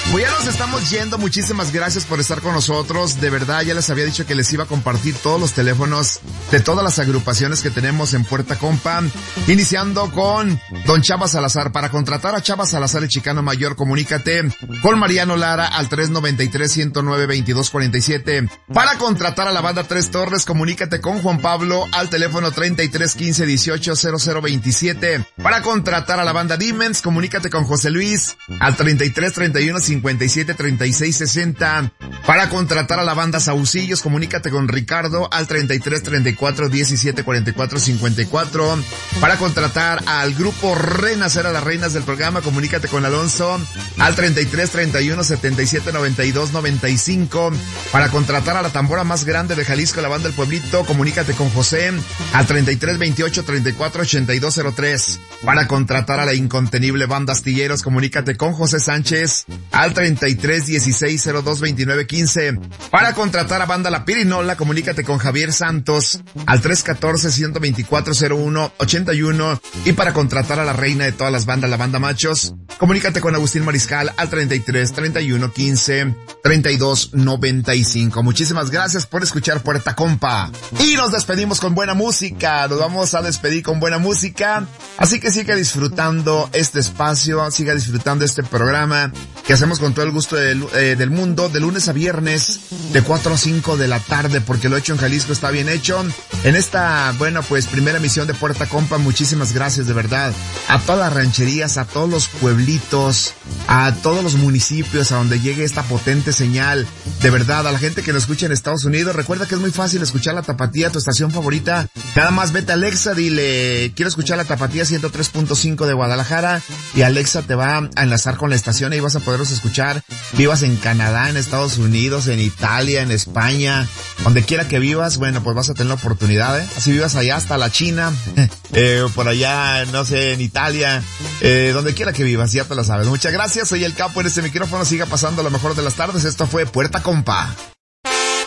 Pues ya nos estamos yendo, muchísimas gracias por estar con nosotros, de verdad ya les había dicho que les iba a compartir todos los teléfonos de todas las agrupaciones que tenemos en Puerta Compa, iniciando con Don Chava Salazar. Para contratar a Chava Salazar, el Chicano Mayor, comunícate con Mariano Lara al 393-109-2247. Para contratar a la banda Tres Torres, comunícate con Juan Pablo al teléfono 3315-180027. Para contratar a la banda Dimens, comunícate con José Luis al 3331-573660. Para contratar a la banda Saucillos, comunícate con Ricardo al 3334-1744-54. Para contratar al grupo Renacer, a las reinas del programa, comunícate con Alonso al 3331-7792-95. Para contratar a la tambora más grande de Jalisco, la banda del Pueblito, comunícate con José al 3328-348203. Para contratar a la incontenible banda Astilleros, comunícate con José Sánchez al 3316022915. Para contratar a banda La Pirinola, comunícate con Javier Santos al 314-124-0181. Y para contratar a la reina de todas las bandas, la banda Machos, comunícate con Agustín Mariscal al 333115-3295. Muchísimas gracias por escuchar Puerta Compa. Y nos despedimos con buena música. Nos vamos a despedir con buena música. Así que siga disfrutando este espacio, siga disfrutando este programa que hacemos con todo el gusto del mundo, de lunes a viernes, de 4 a 5 de la tarde, porque lo hecho en Jalisco está bien hecho. En esta, bueno, pues primera emisión de Puerta Compa, muchísimas gracias de verdad a todas las rancherías, a todos los pueblitos, a todos los municipios a donde llegue esta potente señal. De verdad, a la gente que nos escucha en Estados Unidos, recuerda que es muy fácil escuchar la Tapatía, tu estación favorita. Nada más vete a Alexa, dile, quiero escuchar la Tapatía 103.5 de Guadalajara, y Alexa te va a enlazar con la estación y vas a poderlos escuchar. Vivas en Canadá, en Estados Unidos, en Italia, en España, donde quiera que vivas, bueno, pues vas a tener la oportunidad, así vivas allá hasta la China, por allá, no sé, en Italia, donde quiera que vivas, ya te lo sabes. Muchas gracias, soy el Capo en este micrófono, siga pasando lo mejor de las tardes. Esto fue Puerta Compa.